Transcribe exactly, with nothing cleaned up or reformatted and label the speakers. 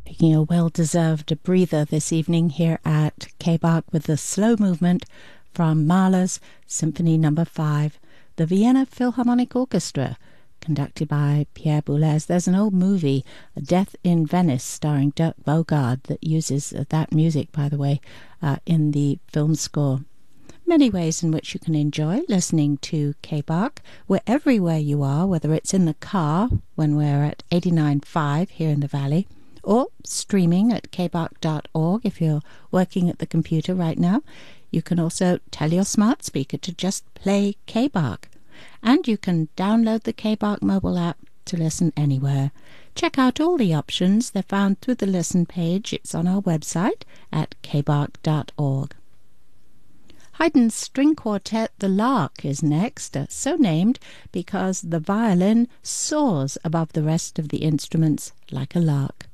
Speaker 1: Taking a well-deserved breather this evening here at K-Bach with the slow movement from Mahler's Symphony Number five, the Vienna Philharmonic Orchestra, conducted by Pierre Boulez. There's an old movie, A Death in Venice, starring Dirk Bogarde, that uses uh, that music, by the way, uh, in the film score. Many ways in which you can enjoy listening to K-Bach. We're everywhere you are, whether it's in the car when we're at eighty-nine point five here in the Valley, or streaming at k bach dot org if you're working at the computer right now. You can also tell your smart speaker to just play K-Bach. And you can download the K-Bach mobile app to listen anywhere. Check out all the options. They're found through the listen page. It's on our website at k bach dot org. Haydn's string quartet, The Lark, is next, uh, so named because the violin soars above the rest of the instruments like a lark.